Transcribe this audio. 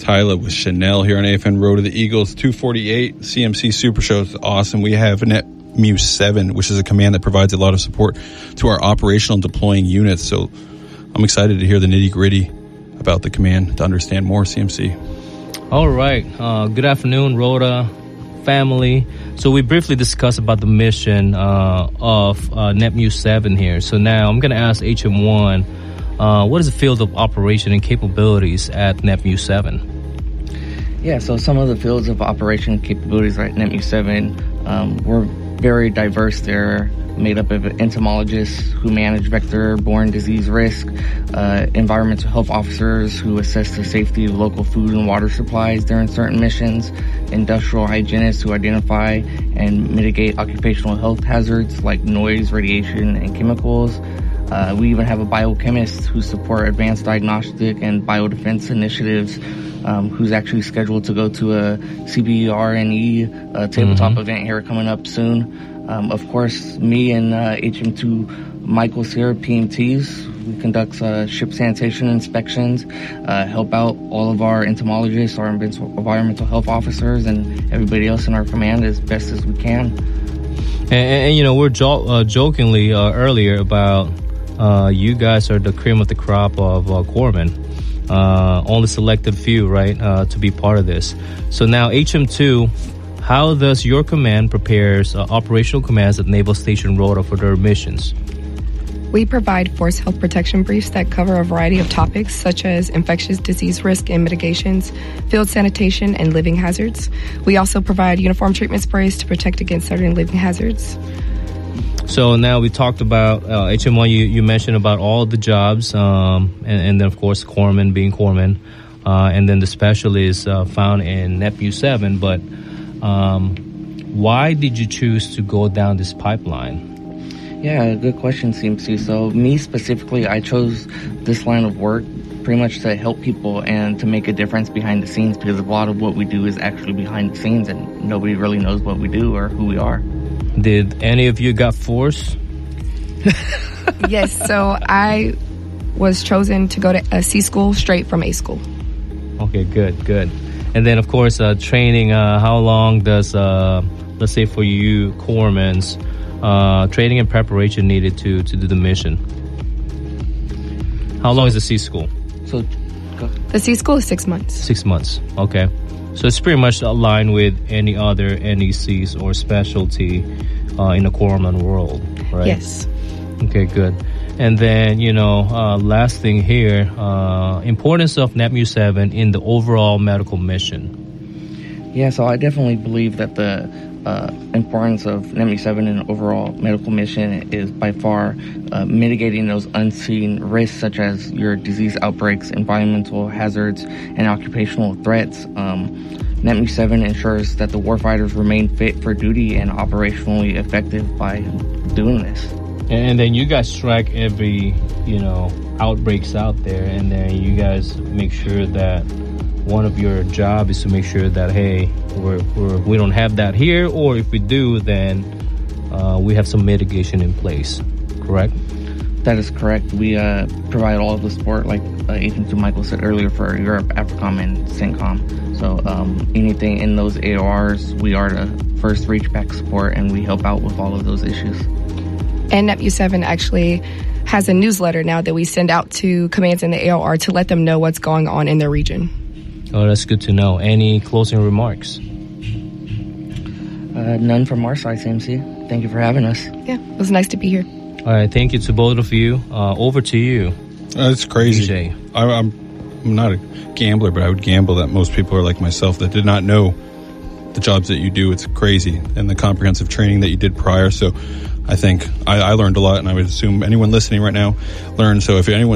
Tyler with Chanel here on AFN Road to the Eagles. 248 CMC Super Show is awesome. We have NetMU 7, which is a command that provides a lot of support to our operational deploying units. So I'm excited to hear the nitty gritty about the command to understand more, CMC. All right. Good afternoon, Rhoda family. So we briefly discussed about the mission of NetMU 7 here. So now I'm going to ask HM1, what is the field of operation and capabilities at NetMU 7? Yeah, so some of the fields of operation capabilities at NetMU 7 were very diverse. They're made up of entomologists who manage vector-borne disease risk, environmental health officers who assess the safety of local food and water supplies during certain missions, industrial hygienists who identify and mitigate occupational health hazards like noise, radiation, and chemicals. We even have a biochemist who support advanced diagnostic and biodefense initiatives, who's actually scheduled to go to a CBRNE tabletop event here coming up soon. Of course, me and HM2 Michael's here, PMTs. We conduct ship sanitation inspections, help out all of our entomologists, our environmental health officers, and everybody else in our command as best as we can. And you know, we're jokingly earlier about you guys are the cream of the crop of corpsmen. Only selected few, right, to be part of this. So now HM2, how does your command prepares operational commands at Naval Station Rota for their missions? We provide force health protection briefs that cover a variety of topics such as infectious disease risk and mitigations, field sanitation, and living hazards. We also provide uniform treatment sprays to protect against certain living hazards. So now we talked about HM1, you mentioned about all the jobs, and then of course corpsman being corpsman, and then the specialists found in NetMU 7, but why did you choose to go down this pipeline? Yeah, good question, CMC. So me specifically, I chose this line of work pretty much to help people and to make a difference behind the scenes, because a lot of what we do is actually behind the scenes and nobody really knows what we do or who we are. Did any of you got force? Yes, so I was chosen to go to a C school straight from A school. Okay, good. And then, of course, training, how long does, let's say for you corpsmen, training and preparation needed to do the mission? How long is the C school? So, the C school is 6 months. 6 months, okay. So it's pretty much aligned with any other NECs or specialty in the corpsman world, right? Yes. Okay, good. And then, you know, last thing here, importance of NetMU 7 in the overall medical mission. Yeah, so I definitely believe that the importance of NetMU 7 in the overall medical mission is by far mitigating those unseen risks such as your disease outbreaks, environmental hazards, and occupational threats. NetMU 7 ensures that the warfighters remain fit for duty and operationally effective by doing this. And then you guys track every, you know, outbreaks out there, and then you guys make sure that one of your job is to make sure that, hey, we don't have that here, or if we do, then we have some mitigation in place, correct? That is correct. We provide all of the support, like Agent 2 Michael said earlier, for Europe, AFRICOM, and CENTCOM. So anything in those AORs, we are the first reach back support, and we help out with all of those issues. And NetMU 7 actually has a newsletter now that we send out to commands in the AOR to let them know what's going on in their region. Oh, that's good to know. Any closing remarks? None from our side, CMC. Thank you for having us. Yeah, it was nice to be here. All right, thank you to both of you. Over to you. That's crazy. DJ. I'm not a gambler, but I would gamble that most people are like myself that did not know the jobs that you do. It's crazy. And the comprehensive training that you did prior. So I think I learned a lot, and I would assume anyone listening right now learned. So if anyone's